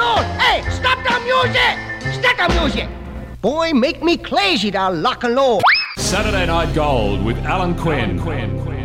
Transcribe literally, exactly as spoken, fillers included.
alone. Hey, stop the music. Stop the music. Boy, make me crazy, that lock and load. Saturday Night Gold with Alan Quinn. Alan Quinn.